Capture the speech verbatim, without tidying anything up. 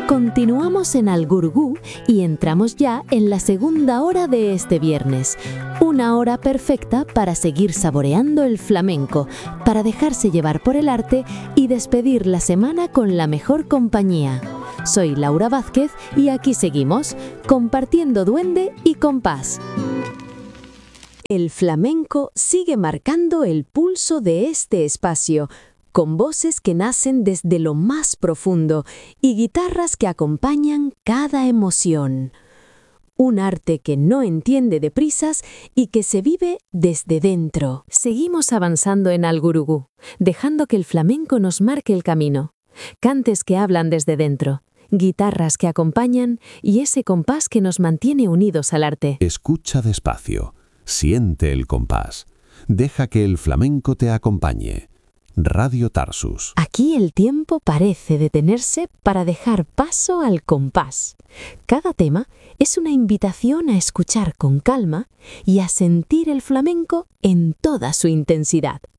Continuamos en Algurugú y entramos ya en la segunda hora de este viernes. Una hora perfecta para seguir saboreando el flamenco, para dejarse llevar por el arte y despedir la semana con la mejor compañía. Soy Laura Vázquez y aquí seguimos, compartiendo duende y compás. El flamenco sigue marcando el pulso de este espacio, con voces que nacen desde lo más profundo y guitarras que acompañan cada emoción. Un arte que no entiende de prisas y que se vive desde dentro. Seguimos avanzando en Algurugú, dejando que el flamenco nos marque el camino. Cantes que hablan desde dentro, guitarras que acompañan y ese compás que nos mantiene unidos al arte. Escucha despacio, siente el compás, deja que el flamenco te acompañe. Radio Tarsus. Aquí el tiempo parece detenerse para dejar paso al compás. Cada tema es una invitación a escuchar con calma y a sentir el flamenco en toda su intensidad.